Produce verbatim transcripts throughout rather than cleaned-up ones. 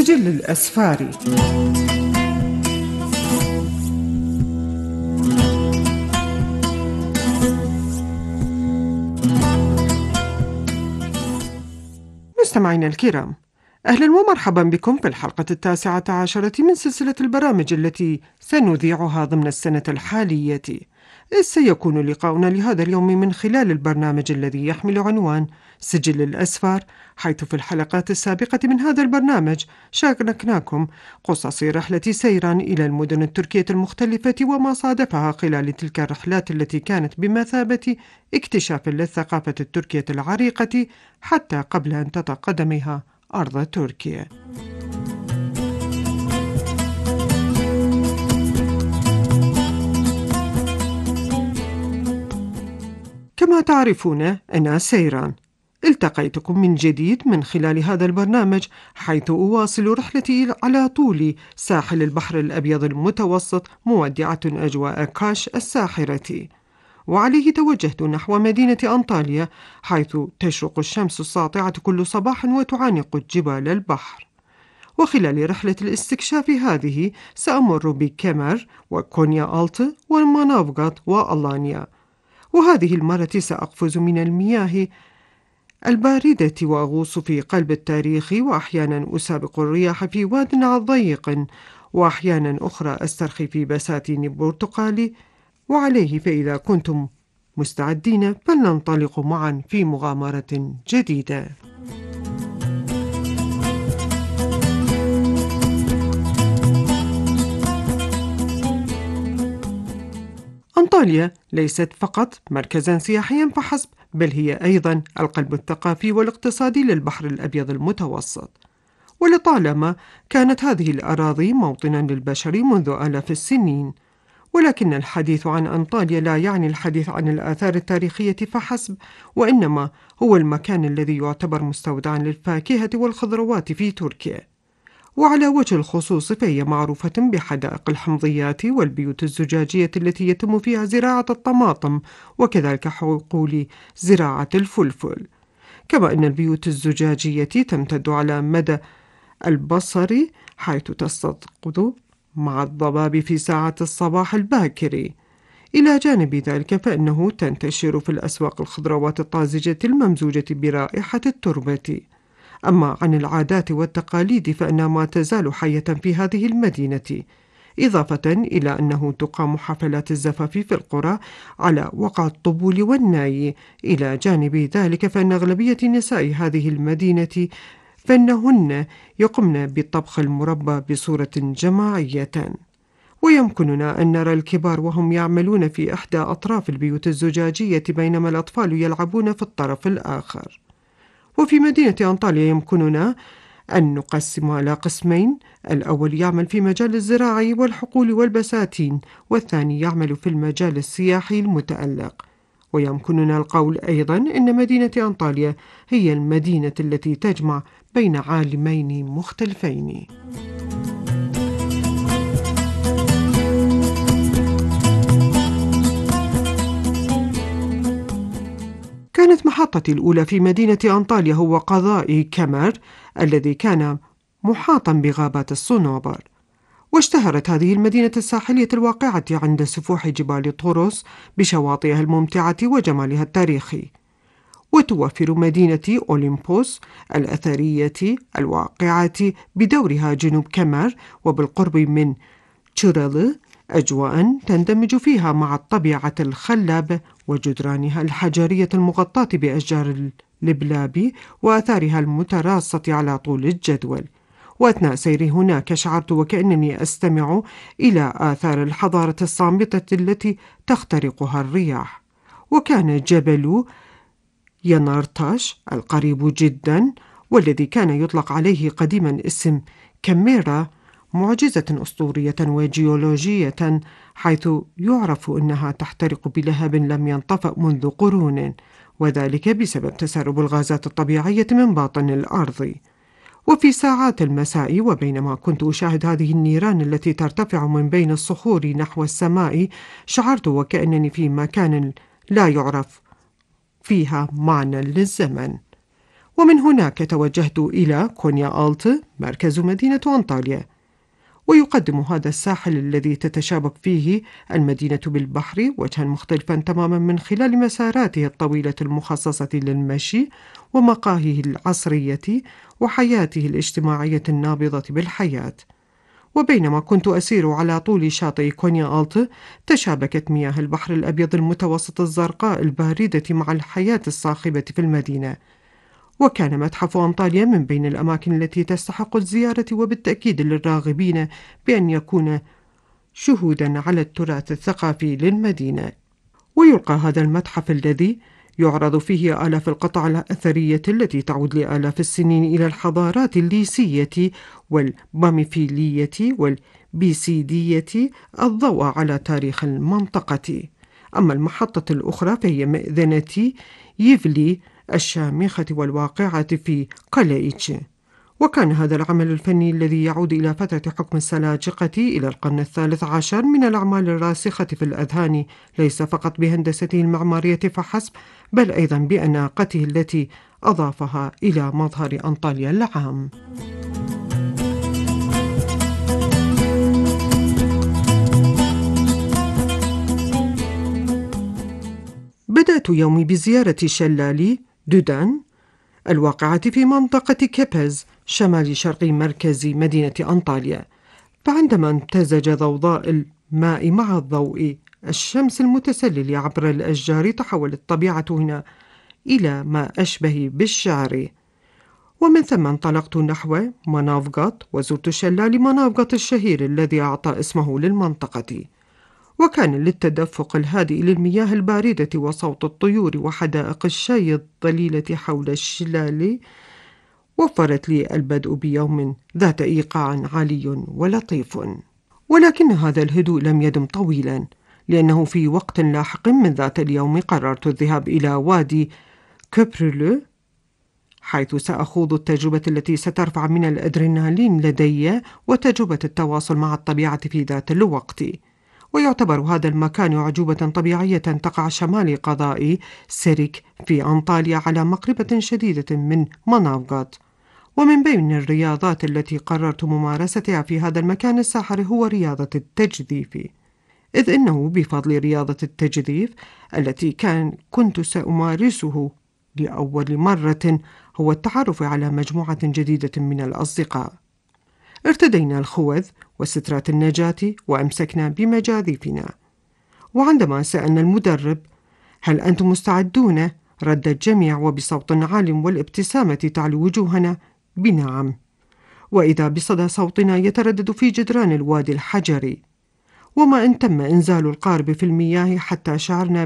سجل الأسفار. مستمعينا الكرام، أهلا ومرحبا بكم في الحلقة التاسعة عشرة من سلسلة البرامج التي سنذيعها ضمن السنة الحالية. سيكون لقاؤنا لهذا اليوم من خلال البرنامج الذي يحمل عنوان سجل الأسفار، حيث في الحلقات السابقة من هذا البرنامج شاركناكم قصص رحلة سيران إلى المدن التركية المختلفة وما صادفها خلال تلك الرحلات التي كانت بمثابة اكتشاف للثقافة التركية العريقة حتى قبل أن تطأ قدمها أرض تركيا. كما تعرفون، أنا سيران. التقيتكم من جديد من خلال هذا البرنامج، حيث أواصل رحلتي على طول ساحل البحر الأبيض المتوسط، مودعة أجواء كاش الساحرة. وعليه توجهت نحو مدينة أنطاليا، حيث تشرق الشمس الساطعة كل صباح وتعانق جبال البحر. وخلال رحلة الاستكشاف هذه سأمر بكمر وكونيا ألت ومانافغات وألانيا، وهذه المرة سأقفز من المياه الباردة وأغوص في قلب التاريخ، وأحيانا أسابق الرياح في واد ضيق، وأحيانا أخرى أسترخي في بساتين برتقالي. وعليه فإذا كنتم مستعدين فلننطلق معا في مغامرة جديدة. أنطاليا ليست فقط مركزا سياحيا فحسب، بل هي أيضا القلب الثقافي والاقتصادي للبحر الأبيض المتوسط. ولطالما كانت هذه الأراضي موطنا للبشر منذ آلاف السنين، ولكن الحديث عن أنطاليا لا يعني الحديث عن الآثار التاريخية فحسب، وإنما هو المكان الذي يعتبر مستودعا للفاكهة والخضروات في تركيا. وعلى وجه الخصوص فهي معروفة بحدائق الحمضيات والبيوت الزجاجية التي يتم فيها زراعة الطماطم، وكذلك حقول زراعة الفلفل. كما أن البيوت الزجاجية تمتد على مدى البصر، حيث تستيقظ مع الضباب في ساعة الصباح الباكر. إلى جانب ذلك فإنه تنتشر في الأسواق الخضروات الطازجة الممزوجة برائحة التربة. أما عن العادات والتقاليد فإنها ما تزال حية في هذه المدينة، إضافة إلى أنه تقام حفلات الزفاف في القرى على وقع الطبول والناي. إلى جانب ذلك فإن أغلبية نساء هذه المدينة فإنهن يقمن بالطبخ المربى بصورة جماعية. ويمكننا أن نرى الكبار وهم يعملون في إحدى أطراف البيوت الزجاجية، بينما الأطفال يلعبون في الطرف الآخر. وفي مدينة أنطاليا يمكننا أن نقسم على قسمين: الأول يعمل في مجال الزراعة والحقول والبساتين، والثاني يعمل في المجال السياحي المتألق. ويمكننا القول أيضا أن مدينة أنطاليا هي المدينة التي تجمع بين عالمين مختلفين. كانت محطتي الأولى في مدينة أنطاليا هو قضاء كمر الذي كان محاطا بغابات الصنوبر. واشتهرت هذه المدينة الساحلية الواقعة عند سفوح جبال طوروس بشواطئها الممتعة وجمالها التاريخي. وتوفر مدينة أوليمبوس الأثرية الواقعة بدورها جنوب كمر وبالقرب من تشيرل أجواء تندمج فيها مع الطبيعة الخلابة وجدرانها الحجرية المغطاة بأشجار اللبلاب وآثارها المتراصة على طول الجدول. وأثناء سيري هناك شعرت وكأنني أستمع إلى آثار الحضارة الصامتة التي تخترقها الرياح. وكان جبل ينارتاش القريب جدا، والذي كان يطلق عليه قديما اسم كاميرا، معجزة أسطورية وجيولوجية، حيث يعرف أنها تحترق بلهب لم ينطفأ منذ قرون، وذلك بسبب تسرب الغازات الطبيعية من باطن الأرض. وفي ساعات المساء وبينما كنت أشاهد هذه النيران التي ترتفع من بين الصخور نحو السماء، شعرت وكأنني في مكان لا يعرف فيها معنى للزمن. ومن هناك توجهت إلى كونيا ألت مركز مدينة أنطاليا. ويقدم هذا الساحل الذي تتشابك فيه المدينة بالبحر وجها مختلفا تماما من خلال مساراته الطويلة المخصصة للمشي ومقاهيه العصرية وحياته الاجتماعية النابضة بالحياة. وبينما كنت أسير على طول شاطئ كونيا ألت تشابكت مياه البحر الأبيض المتوسط الزرقاء الباردة مع الحياة الصاخبة في المدينة. وكان متحف أنطاليا من بين الأماكن التي تستحق الزيارة، وبالتأكيد للراغبين بأن يكون شهودا على التراث الثقافي للمدينة. ويلقى هذا المتحف الذي يعرض فيه آلاف القطع الأثرية التي تعود لآلاف السنين إلى الحضارات الليسية والباميفيلية والبيسيدية الضوء على تاريخ المنطقة. أما المحطة الأخرى فهي مئذنة يفلي الشامخة والواقعة في قلايتش. وكان هذا العمل الفني الذي يعود إلى فترة حكم السلاجقة إلى القرن الثالث عشر من الأعمال الراسخة في الأذهان، ليس فقط بهندسته المعمارية فحسب، بل أيضا بأناقته التي أضافها إلى مظهر أنطاليا العام. بدأت يومي بزيارة شلال دودان الواقعة في منطقة كيبز شمال شرقي مركز مدينة أنطاليا. فعندما امتزج ضوضاء الماء مع الضوء الشمس المتسلل عبر الأشجار تحولت الطبيعة هنا إلى ما أشبه بالشعر. ومن ثم انطلقت نحو منافغات وزرت شلال منافغات الشهير الذي أعطى اسمه للمنطقة. وكان للتدفق الهادئ للمياه الباردة وصوت الطيور وحدائق الشاي الظليلة حول الشلال وفرت لي البدء بيوم ذات إيقاع عالي ولطيف. ولكن هذا الهدوء لم يدم طويلا، لأنه في وقت لاحق من ذات اليوم قررت الذهاب إلى وادي كوبرلو، حيث سأخوض التجربة التي سترفع من الأدرينالين لدي وتجربة التواصل مع الطبيعة في ذات الوقت. ويعتبر هذا المكان أعجوبة طبيعية تقع شمال قضاء سيريك في أنطاليا على مقربة شديدة من منافغات. ومن بين الرياضات التي قررت ممارستها في هذا المكان الساحر هو رياضة التجديف، إذ إنه بفضل رياضة التجديف التي كان كنت سأمارسه لأول مرة هو التعرف على مجموعة جديدة من الأصدقاء. ارتدينا الخوذ وسترات النجاة وأمسكنا بمجاذيفنا. وعندما سألنا المدرب هل أنتم مستعدون؟ رد الجميع وبصوت عال والابتسامة تعلو وجوهنا بنعم. وإذا بصدى صوتنا يتردد في جدران الوادي الحجري. وما إن تم إنزال القارب في المياه حتى شعرنا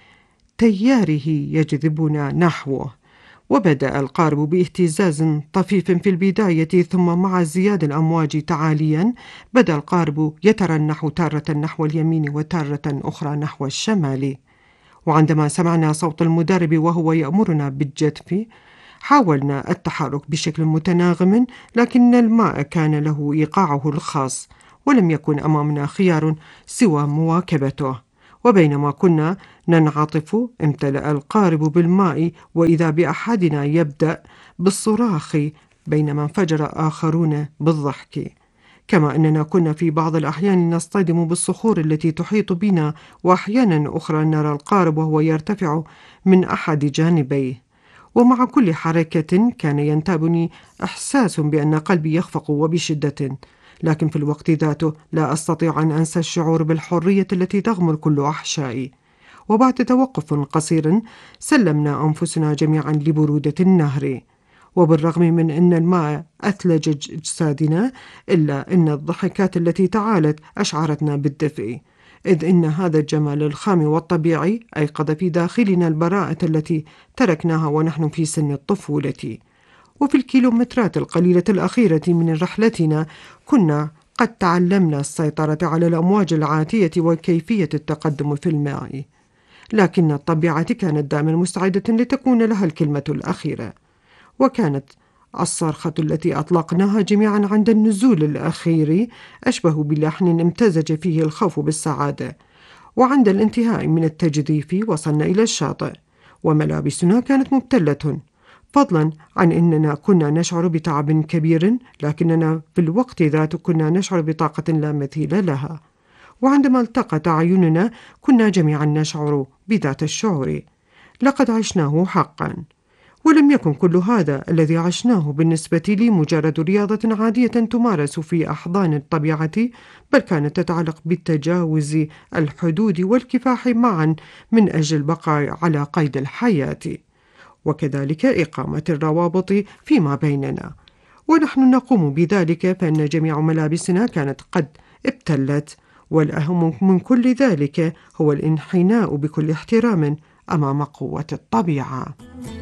بتياره يجذبنا نحوه. وبدأ القارب باهتزاز طفيف في البداية، ثم مع ازدياد الأمواج تعاليا بدأ القارب يترنح تارة نحو اليمين وتارة أخرى نحو الشمال. وعندما سمعنا صوت المدرب وهو يأمرنا بالجدف حاولنا التحرك بشكل متناغم، لكن الماء كان له إيقاعه الخاص ولم يكن أمامنا خيار سوى مواكبته. وبينما كنا ننعطف امتلأ القارب بالماء، وإذا بأحدنا يبدأ بالصراخ بينما انفجر آخرون بالضحك. كما أننا كنا في بعض الأحيان نصطدم بالصخور التي تحيط بنا، وأحيانا أخرى نرى القارب وهو يرتفع من أحد جانبيه. ومع كل حركة كان ينتابني إحساس بأن قلبي يخفق وبشدة، لكن في الوقت ذاته لا أستطيع أن أنسى الشعور بالحرية التي تغمر كل أحشائي. وبعد توقف قصير سلمنا أنفسنا جميعا لبرودة النهر. وبالرغم من أن الماء أثلج أجسادنا، إلا أن الضحكات التي تعالت أشعرتنا بالدفء، إذ إن هذا الجمال الخام والطبيعي أيقظ في داخلنا البراءة التي تركناها ونحن في سن الطفولة. وفي الكيلومترات القليلة الأخيرة من رحلتنا كنا قد تعلمنا السيطرة على الأمواج العاتية وكيفية التقدم في الماء، لكن الطبيعة كانت دائما مستعدة لتكون لها الكلمة الأخيرة. وكانت الصرخة التي أطلقناها جميعا عند النزول الأخير أشبه بلحن امتزج فيه الخوف بالسعادة. وعند الانتهاء من التجديف وصلنا إلى الشاطئ، وملابسنا كانت مبتلة، فضلا عن أننا كنا نشعر بتعب كبير، لكننا في الوقت ذاته كنا نشعر بطاقة لا مثيل لها. وعندما التقت أعيننا كنا جميعا نشعر بذات الشعور. لقد عشناه حقا. ولم يكن كل هذا الذي عشناه بالنسبة لي مجرد رياضة عادية تمارس في أحضان الطبيعة، بل كانت تتعلق بتجاوز الحدود والكفاح معا من أجل البقاء على قيد الحياة، وكذلك إقامة الروابط فيما بيننا. ونحن نقوم بذلك فإن جميع ملابسنا كانت قد ابتلت، والأهم من كل ذلك هو الانحناء بكل احترام أمام قوة الطبيعة.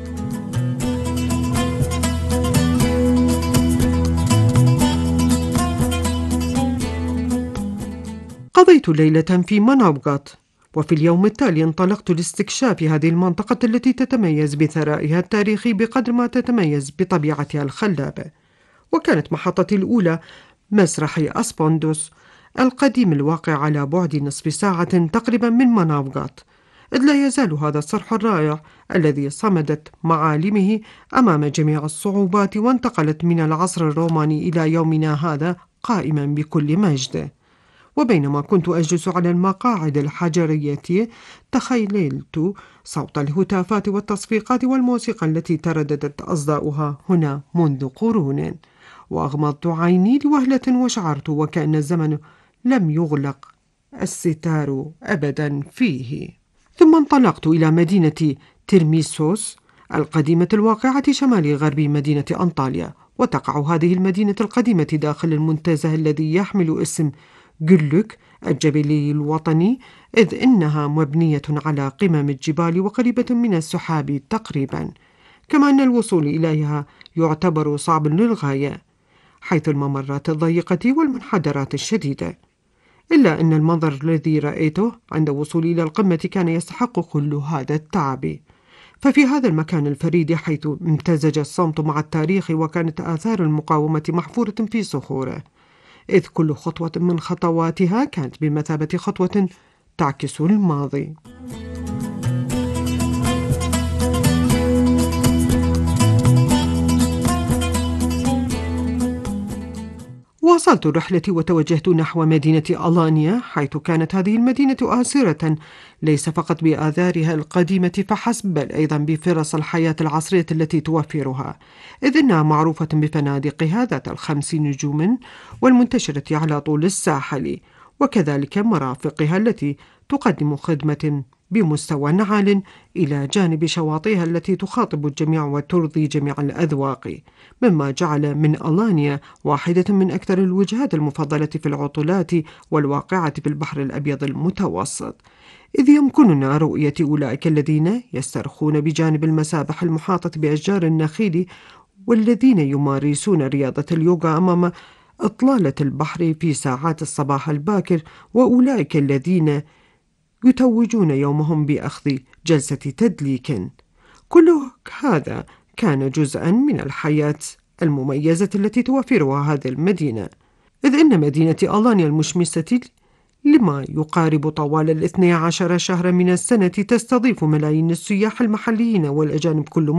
قضيت ليلة في مناوغات، وفي اليوم التالي انطلقت لاستكشاف هذه المنطقة التي تتميز بثرائها التاريخي بقدر ما تتميز بطبيعتها الخلابة. وكانت محطتي الأولى مسرح أسبوندوس القديم الواقع على بعد نصف ساعة تقريبا من مناوغات، إذ لا يزال هذا الصرح الرائع الذي صمدت معالمه أمام جميع الصعوبات وانتقلت من العصر الروماني إلى يومنا هذا قائما بكل مجده. وبينما كنت أجلس على المقاعد الحجرية تخيلت صوت الهتافات والتصفيقات والموسيقى التي ترددت أصداؤها هنا منذ قرون، وأغمضت عيني لوهلة وشعرت وكأن الزمن لم يغلق الستار أبدا فيه. ثم انطلقت إلى مدينة تيرميسوس القديمة الواقعة شمال غرب مدينة أنطاليا. وتقع هذه المدينة القديمة داخل المنتزه الذي يحمل اسم جلوك الجبلي الوطني، إذ إنها مبنية على قمم الجبال وقريبة من السحاب تقريبا، كما أن الوصول إليها يعتبر صعب للغاية حيث الممرات الضيقة والمنحدرات الشديدة. إلا أن المنظر الذي رأيته عند وصولي إلى القمة كان يستحق كل هذا التعب. ففي هذا المكان الفريد حيث امتزج الصمت مع التاريخ وكانت آثار المقاومة محفورة في صخوره، إذ كل خطوة من خطواتها كانت بمثابة خطوة تعكس الماضي. واصلت رحلتي وتوجهت نحو مدينة ألانيا، حيث كانت هذه المدينة آثرة ليس فقط بآثارها القديمة فحسب، بل أيضا بفرص الحياة العصرية التي توفرها، إذ إنها معروفة بفنادقها ذات الخمس نجوم والمنتشرة على طول الساحل، وكذلك مرافقها التي تقدم خدمة بمستوى عال، إلى جانب شواطئها التي تخاطب الجميع وترضي جميع الأذواق، مما جعل من ألانيا واحدة من أكثر الوجهات المفضلة في العطلات والواقعة في البحر الأبيض المتوسط، إذ يمكننا رؤية أولئك الذين يسترخون بجانب المسابح المحاطة بأشجار النخيل، والذين يمارسون رياضة اليوغا أمام إطلالة البحر في ساعات الصباح الباكر، وأولئك الذين يتوجون يومهم بأخذ جلسة تدليك. كل هذا كان جزءا من الحياة المميزة التي توفرها هذه المدينة، إذ إن مدينة ألانيا المشمسة لما يقارب طوال الاثني عشر شهرا من السنة تستضيف ملايين السياح المحليين والأجانب كل